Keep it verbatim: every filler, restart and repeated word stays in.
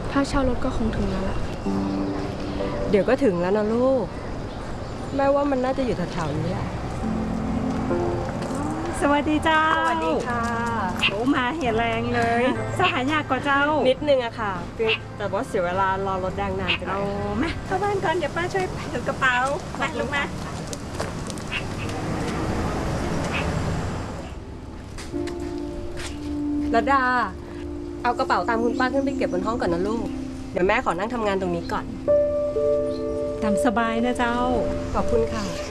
ถ้าเช่ารถก็คงถึงแล้วล่ะเดี๋ยวก็ถึงแล้วนะลูกแม่ว่ามันน่าจะอยู่แถวๆนี้แหละสวัสดีเจ้าสวัสดีค่ะโอ้มาเหียแรงเลยสหายากกว่าเจ้านิดนึงอะค่ะแต่ว่าเสียเวลารอรถแดงนานไปหน่เอาอยมาเข้าบ้านก่อนเดี๋ยวป้าช่วยถือกระเป๋ามาลงมาระดาเอากระเป๋าตามคุณป้าขึ้นไปเก็บบนห้องก่อนนะลูกเดี๋ยวแม่ขอนั่งทำงานตรงนี้ก่อนตามสบายนะเจ้าขอบคุณค่ะ